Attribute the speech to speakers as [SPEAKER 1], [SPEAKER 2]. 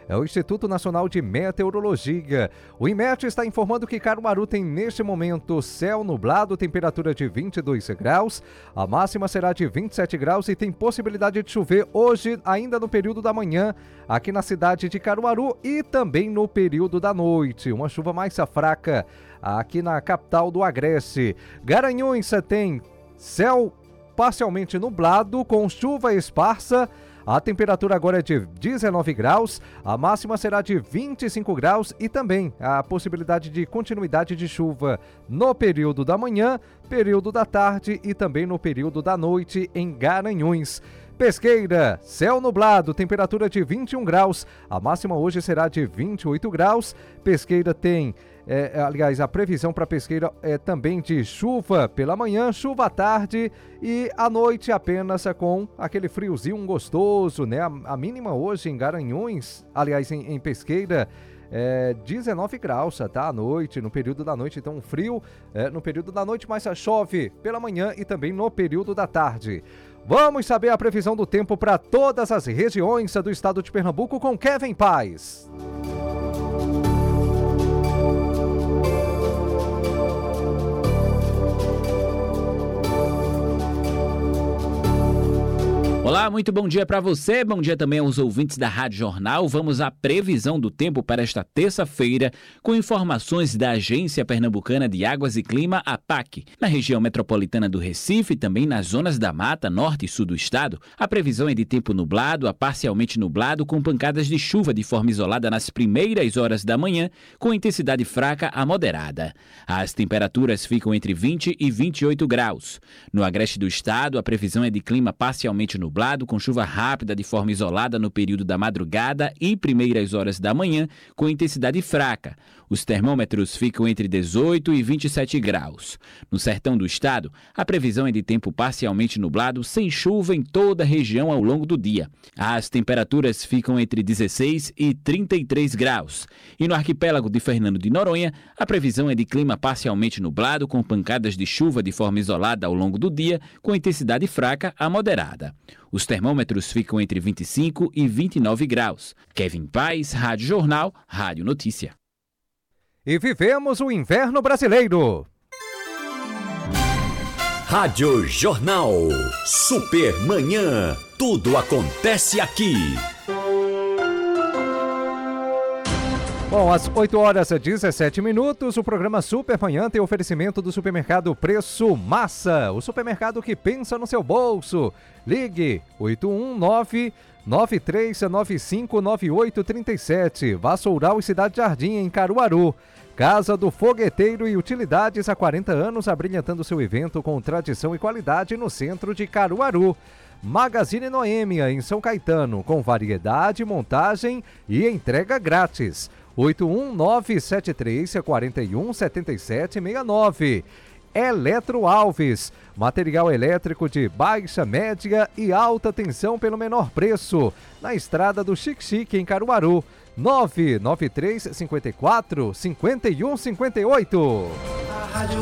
[SPEAKER 1] é o Instituto Nacional de Meteorologia. O INMET está informando que Caruaru tem neste momento céu nublado, temperatura de 22 graus, a máxima será de 27 graus e tem possibilidade de chover hoje, ainda no período da manhã, aqui na cidade de Caruaru e também no período da noite. Uma chuva mais fraca aqui na capital do Agreste. Garanhuns tem céu parcialmente nublado com chuva esparsa. A temperatura agora é de 19 graus, a máxima será de 25 graus e também a possibilidade de continuidade de chuva no período da manhã, período da tarde e também no período da noite em Garanhuns. Pesqueira, céu nublado, temperatura de 21 graus, a máxima hoje será de 28 graus. Pesqueira tem, aliás, a previsão para Pesqueira é também de chuva pela manhã, chuva à tarde e à noite apenas com aquele friozinho gostoso, né? A mínima hoje em Garanhuns, aliás, em Pesqueira, 19 graus, tá? À noite, no período da noite, então frio no período da noite, mas chove pela manhã e também no período da tarde. Vamos saber a previsão do tempo para todas as regiões do estado de Pernambuco com Kevin Paz.
[SPEAKER 2] Olá, muito bom dia para você, bom dia também aos ouvintes da Rádio Jornal. Vamos à previsão do tempo para esta terça-feira, com informações da Agência Pernambucana de Águas e Clima, APAC. Na região metropolitana do Recife e também nas zonas da Mata, norte e sul do estado, a previsão é de tempo nublado a parcialmente nublado, com pancadas de chuva de forma isolada nas primeiras horas da manhã, com intensidade fraca a moderada. As temperaturas ficam entre 20 e 28 graus. No agreste do estado, a previsão é de clima parcialmente nublado, com chuva rápida de forma isolada no período da madrugada e primeiras horas da manhã, com intensidade fraca. Os termômetros ficam entre 18 e 27 graus. No sertão do estado, a previsão é de tempo parcialmente nublado, sem chuva em toda a região ao longo do dia. As temperaturas ficam entre 16 e 33 graus. E no arquipélago de Fernando de Noronha, a previsão é de clima parcialmente nublado, com pancadas de chuva de forma isolada ao longo do dia, com intensidade fraca a moderada. Os termômetros ficam entre 25 e 29 graus. Kevin Paz, Rádio Jornal, Rádio Notícia.
[SPEAKER 1] E vivemos o inverno brasileiro.
[SPEAKER 3] Rádio Jornal. Super Manhã. Tudo acontece aqui.
[SPEAKER 1] Bom, às 8 horas e 17 minutos, o programa Super Manhã tem oferecimento do supermercado Preço Massa, o supermercado que pensa no seu bolso. Ligue 819-9395-9837, Vassoural e Cidade Jardim, em Caruaru. Casa do Fogueteiro e Utilidades há 40 anos, abrilhantando seu evento com tradição e qualidade no centro de Caruaru. Magazine Noêmia, em São Caetano, com variedade, montagem e entrega grátis. 81973417769. Eletro Alves, material elétrico de baixa, média e alta tensão pelo menor preço, na estrada do Xique-Xique, em Caruaru. 99354-5158.